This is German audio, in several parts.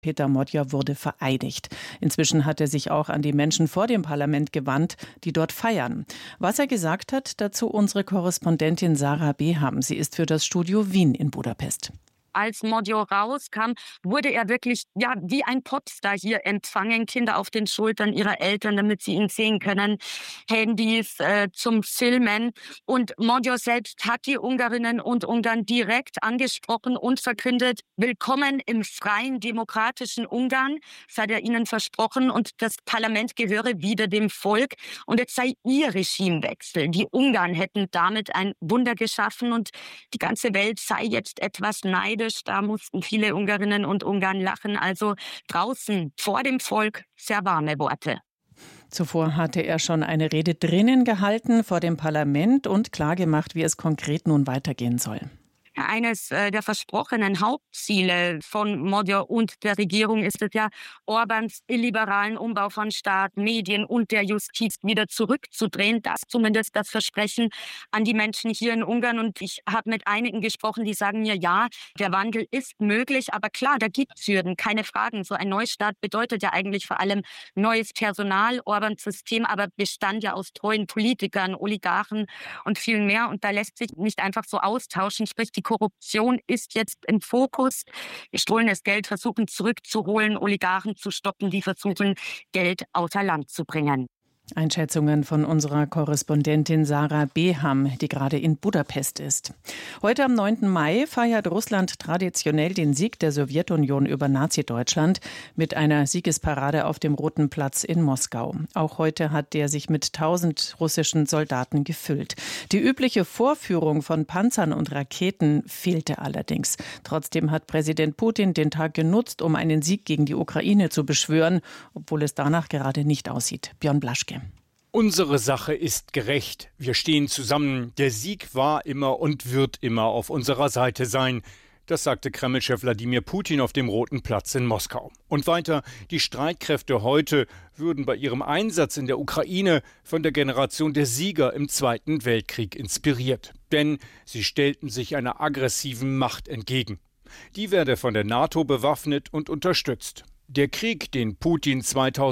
Peter Modjer wurde vereidigt. Inzwischen hat er sich auch an die Menschen vor dem Parlament gewandt, die dort feiern. Was er gesagt hat, dazu unsere Korrespondentin Sarah Beham. Sie ist für das Studio Wien in Budapest. Als Modjer rauskam, wurde er wirklich wie ein Popstar hier empfangen. Kinder auf den Schultern ihrer Eltern, damit sie ihn sehen können. Handys zum Filmen. Und Modjer selbst hat die Ungarinnen und Ungarn direkt angesprochen und verkündet, willkommen im freien, demokratischen Ungarn. Das hat er ihnen versprochen. Und das Parlament gehöre wieder dem Volk. Und jetzt sei ihr Regimewechsel. Die Ungarn hätten damit ein Wunder geschaffen und die ganze Welt sei jetzt etwas neidisch. Da mussten viele Ungarinnen und Ungarn lachen. Also draußen vor dem Volk sehr warme Worte. Zuvor hatte er schon eine Rede drinnen gehalten vor dem Parlament und klargemacht, wie es konkret nun weitergehen soll. Eines der versprochenen Hauptziele von Modjer und der Regierung ist es ja, Orbáns illiberalen Umbau von Staat, Medien und der Justiz wieder zurückzudrehen. Das zumindest das Versprechen an die Menschen hier in Ungarn. Und ich habe mit einigen gesprochen, die sagen mir, ja, der Wandel ist möglich, aber klar, da gibt es Hürden, keine Fragen. So ein Neustart bedeutet ja eigentlich vor allem neues Personal. Orbáns System aber bestand ja aus treuen Politikern, Oligarchen und viel mehr. Und da lässt sich nicht einfach so austauschen, sprich die Korruption ist jetzt im Fokus. Gestohlenes Geld versuchen zurückzuholen, Oligarchen zu stoppen, die versuchen, Geld außer Land zu bringen. Einschätzungen von unserer Korrespondentin Sarah Beham, die gerade in Budapest ist. Heute am 9. Mai feiert Russland traditionell den Sieg der Sowjetunion über Nazi-Deutschland mit einer Siegesparade auf dem Roten Platz in Moskau. Auch heute hat der sich mit 1000 russischen Soldaten gefüllt. Die übliche Vorführung von Panzern und Raketen fehlte allerdings. Trotzdem hat Präsident Putin den Tag genutzt, um einen Sieg gegen die Ukraine zu beschwören, obwohl es danach gerade nicht aussieht. Björn Blaschke. Unsere Sache ist gerecht. Wir stehen zusammen. Der Sieg war immer und wird immer auf unserer Seite sein. Das sagte Kreml-Chef Wladimir Putin auf dem Roten Platz in Moskau. Und weiter, die Streitkräfte heute würden bei ihrem Einsatz in der Ukraine von der Generation der Sieger im Zweiten Weltkrieg inspiriert. Denn sie stellten sich einer aggressiven Macht entgegen. Die werde von der NATO bewaffnet und unterstützt. Der Krieg, den Putin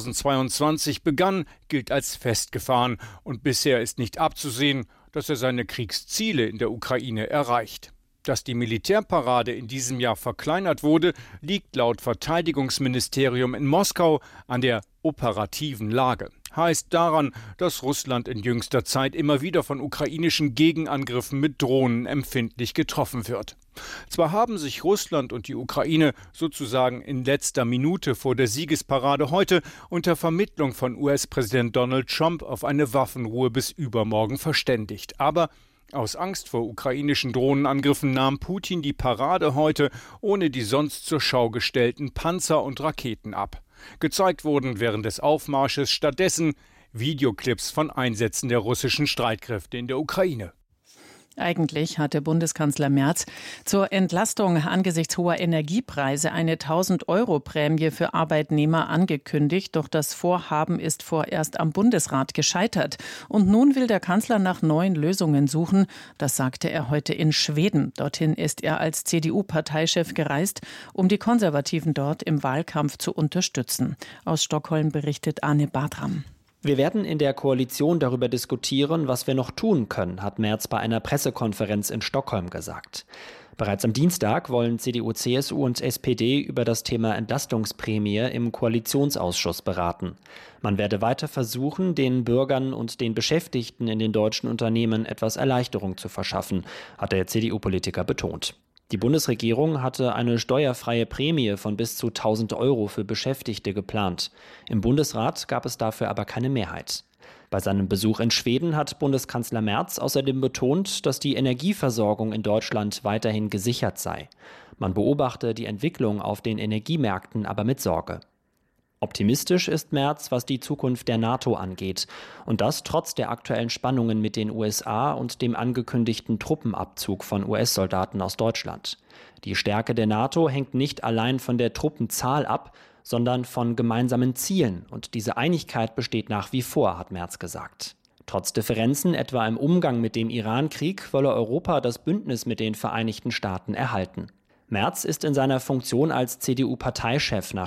2022 begann, gilt als festgefahren und bisher ist nicht abzusehen, dass er seine Kriegsziele in der Ukraine erreicht. Dass die Militärparade in diesem Jahr verkleinert wurde, liegt laut Verteidigungsministerium in Moskau an der operativen Lage. Heißt daran, dass Russland in jüngster Zeit immer wieder von ukrainischen Gegenangriffen mit Drohnen empfindlich getroffen wird. Zwar haben sich Russland und die Ukraine sozusagen in letzter Minute vor der Siegesparade heute unter Vermittlung von US-Präsident Donald Trump auf eine Waffenruhe bis übermorgen verständigt. Aber aus Angst vor ukrainischen Drohnenangriffen nahm Putin die Parade heute ohne die sonst zur Schau gestellten Panzer und Raketen ab. Gezeigt wurden während des Aufmarsches stattdessen Videoclips von Einsätzen der russischen Streitkräfte in der Ukraine. Eigentlich hatte Bundeskanzler Merz zur Entlastung angesichts hoher Energiepreise eine 1.000-Euro-Prämie für Arbeitnehmer angekündigt. Doch das Vorhaben ist vorerst am Bundesrat gescheitert. Und nun will der Kanzler nach neuen Lösungen suchen. Das sagte er heute in Schweden. Dorthin ist er als CDU-Parteichef gereist, um die Konservativen dort im Wahlkampf zu unterstützen. Aus Stockholm berichtet Arne Bartram. Wir werden in der Koalition darüber diskutieren, was wir noch tun können, hat Merz bei einer Pressekonferenz in Stockholm gesagt. Bereits am Dienstag wollen CDU, CSU und SPD über das Thema Entlastungsprämie im Koalitionsausschuss beraten. Man werde weiter versuchen, den Bürgern und den Beschäftigten in den deutschen Unternehmen etwas Erleichterung zu verschaffen, hat der CDU-Politiker betont. Die Bundesregierung hatte eine steuerfreie Prämie von bis zu 1.000 Euro für Beschäftigte geplant. Im Bundesrat gab es dafür aber keine Mehrheit. Bei seinem Besuch in Schweden hat Bundeskanzler Merz außerdem betont, dass die Energieversorgung in Deutschland weiterhin gesichert sei. Man beobachte die Entwicklung auf den Energiemärkten aber mit Sorge. Optimistisch ist Merz, was die Zukunft der NATO angeht. Und das trotz der aktuellen Spannungen mit den USA und dem angekündigten Truppenabzug von US-Soldaten aus Deutschland. Die Stärke der NATO hängt nicht allein von der Truppenzahl ab, sondern von gemeinsamen Zielen. Und diese Einigkeit besteht nach wie vor, hat Merz gesagt. Trotz Differenzen, etwa im Umgang mit dem Iran-Krieg, wolle Europa das Bündnis mit den Vereinigten Staaten erhalten. Merz ist in seiner Funktion als CDU-Parteichef nach